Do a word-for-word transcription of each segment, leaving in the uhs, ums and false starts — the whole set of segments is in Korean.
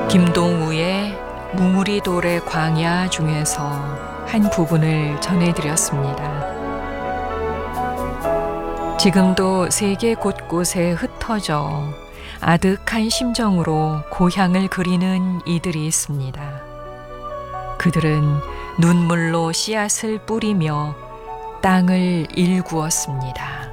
김동우의 뭉우리돌의 광야 중에서 한 부분을 전해드렸습니다. 지금도 세계 곳곳에 흩어져 아득한 심정으로 고향을 그리는 이들이 있습니다. 그들은 눈물로 씨앗을 뿌리며 땅을 일구었습니다.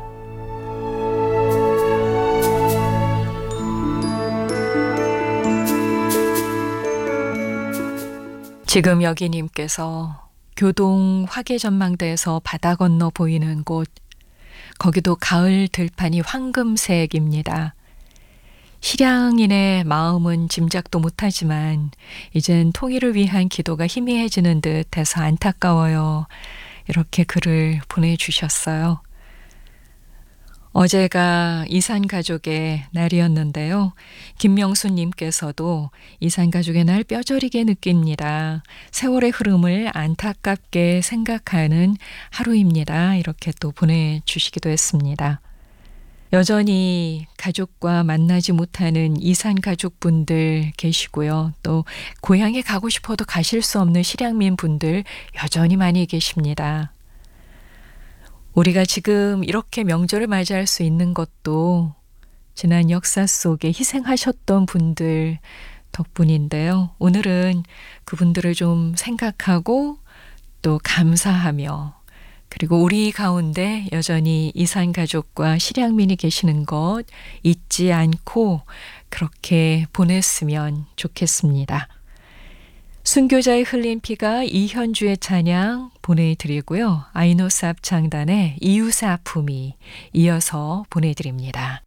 지금 여기님께서 교동 화계전망대에서 바다 건너 보이는 곳, 거기도 가을 들판이 황금색입니다. 실향인의 마음은 짐작도 못하지만 이젠 통일을 위한 기도가 희미해지는 듯해서 안타까워요. 이렇게 글을 보내주셨어요. 어제가 이산가족의 날이었는데요. 김명수님께서도 이산가족의 날 뼈저리게 느낍니다. 세월의 흐름을 안타깝게 생각하는 하루입니다. 이렇게 또 보내주시기도 했습니다. 여전히 가족과 만나지 못하는 이산가족분들 계시고요. 또 고향에 가고 싶어도 가실 수 없는 실향민 분들 여전히 많이 계십니다. 우리가 지금 이렇게 명절을 맞이할 수 있는 것도 지난 역사 속에 희생하셨던 분들 덕분인데요. 오늘은 그분들을 좀 생각하고 또 감사하며, 그리고 우리 가운데 여전히 이산가족과 실향민이 계시는 것 잊지 않고 그렇게 보냈으면 좋겠습니다. 순교자의 흘린 피가 이현주의 찬양 보내드리고요. 아이노스 합창단의 이웃의 아픔이 이어서 보내드립니다.